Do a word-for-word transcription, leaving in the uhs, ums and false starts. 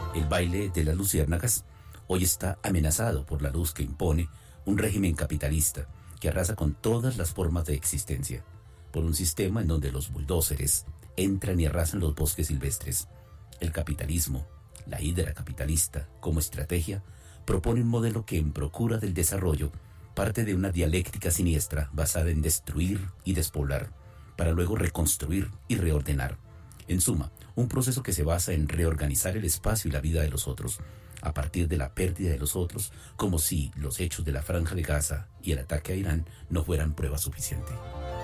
El baile de las luciérnagas hoy está amenazado por la luz que impone un régimen capitalista que arrasa con todas las formas de existencia, por un sistema en donde los bulldózeres entran y arrasan los bosques silvestres. El capitalismo, la hidra capitalista, como estrategia, propone un modelo que en procura del desarrollo parte de una dialéctica siniestra basada en destruir y despoblar, para luego reconstruir y reordenar. En suma, un proceso que se basa en reorganizar el espacio y la vida de los otros, a partir de la pérdida de los otros, como si los hechos de la Franja de Gaza y el ataque a Irán no fueran prueba suficiente.